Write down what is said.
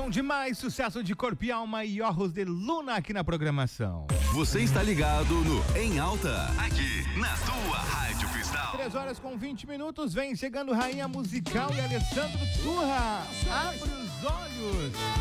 Bom demais, sucesso de Corpo e Alma e Orros de Luna aqui na programação. Você está ligado no Em Alta, aqui na tua Rádio Cristal. 3h20, vem chegando Rainha Musical e Alessandro Turra. Abre os olhos.